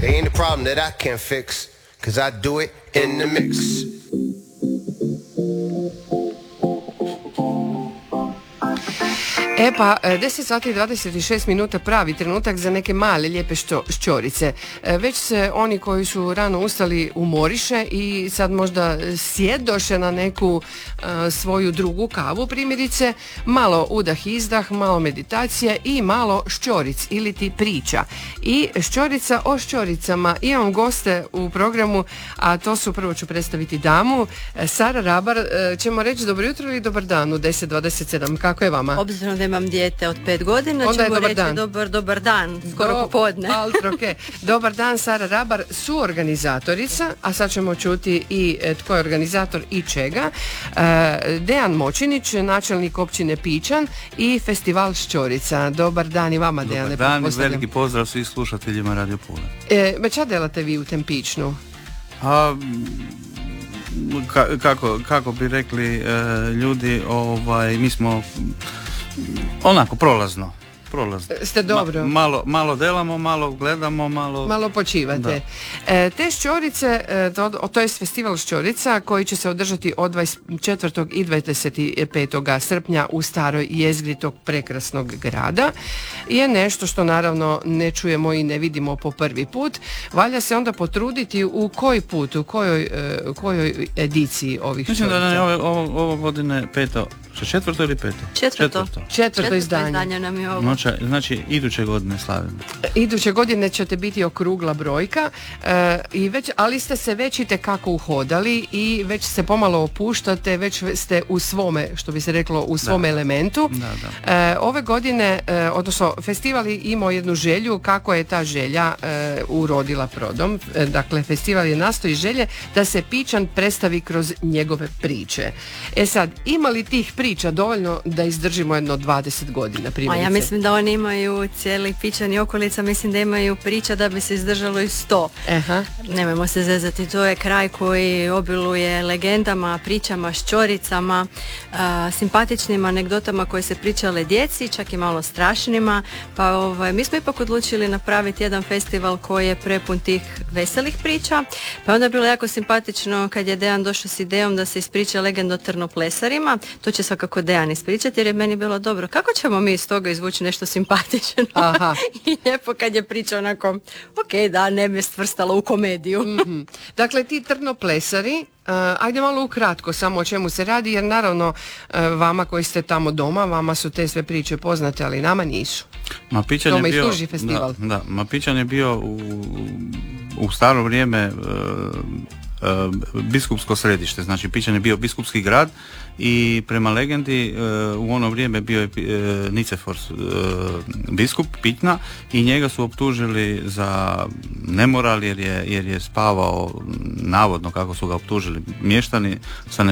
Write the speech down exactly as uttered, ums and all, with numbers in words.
There ain't a problem that I can't fix, cause I do it in the mix. E pa, deset sati i dvadeset šest minuta, pravi trenutak za neke male lijepe što, šćorice. Već se oni koji su rano ustali umoriše i sad možda sjedoše na neku uh, svoju drugu kavu, primjerice, malo udah izdah, malo meditacije i malo šćoric ili ti priča. I šćorica o šćoricama. Imam goste u programu, a to su, prvo ću predstaviti damu, Sara Rabar. Ćemo reći dobro jutro ili dobar dan u deset dvadeset sedam. Kako je vama? Obzirom da imam dijete od pet godina, onda ćemo dobar reći dan. dobar, dobar dan, skoro Do, popodne. Okay. Dobar dan, Sara Rabar, suorganizatorica, a sad ćemo čuti i tko je organizator i čega. E, Dejan Močinić, načelnik općine Pičan i festival Šćorica. Dobar dan i vama, Dejane. Dobar dan i veliki pozdrav svih slušateljima Radio Pule. E, ča delate vi u tem Pičnu? A, ka, kako, kako bi rekli e, ljudi, ovaj, mi smo onako prolazno. Prolazno. Ste dobro. Ma, malo, malo delamo, malo gledamo, malo... Malo počivate. E, te šćorice, to, to je festival Šćorica koji će se održati od dvadeset četvrtog i dvadeset petog srpnja u staroj jezgri tog prekrasnog grada. Je nešto što naravno ne čujemo i ne vidimo po prvi put. Valja se onda potruditi u koji put, u kojoj, uh, kojoj ediciji ovih Mislim šćorica. Mislim da je ovo, ovo, ovo godine peto, četvrto ili peto? Četvrto. Četvrto, Četvrto izdanje. izdanje nam je ovo. Znači, znači iduće godine slavimo. Iduće godine ćete biti okrugla brojka, e, i već, ali ste se već itekako uhodali i već se pomalo opuštate, već ste u svome, što bi se reklo, u svom da. elementu. Da, da. E, ove godine, e, odnosno festival je imao jednu želju, kako je ta želja e, urodila plodom. E, dakle, festival je nastao iz želje da se Pičan predstavi kroz njegove priče. E sad, ima li tih priča dovoljno da izdržimo jedno dvadeset godina, A primjerice? ja mislim da oni imaju cijeli Pičan i okolica, mislim da imaju priča da bi se izdržalo i sto. Aha. Nemojmo se zezati, to je kraj koji obiluje legendama, pričama, šćoricama, a, simpatičnim anegdotama koje se pričale djeci, čak i malo strašnima. Pa ovaj, mi smo ipak odlučili napraviti jedan festival koji je prepun tih veselih priča. Pa je onda bilo jako simpatično kad je Dejan došao s idejom da se ispriča legenda o trnoplesarima. To će svakako Dejan ispričati jer je meni bilo dobro. Kako ćemo mi iz toga izvući nešto simpatično? Aha. I lijepo kad je priča onako, ok, da, ne bi stvrstala u komediju. Mm-hmm. Dakle, ti trnoplesari, uh, ajde malo ukratko samo o čemu se radi, jer naravno uh, vama koji ste tamo doma, vama su te sve priče poznate, ali nama nisu. Ma Pičan Tome je bio, i služi festival. Da, da, Ma Pičan je bio u, u staro vrijeme uh, uh, biskupsko središte, znači Pičan je bio biskupski grad i prema legendi uh, u ono vrijeme bio je uh, Nicefor uh, biskup Pitna i njega su optužili za nemoral jer je, jer je spavao navodno, kako su ga optužili, mještani sa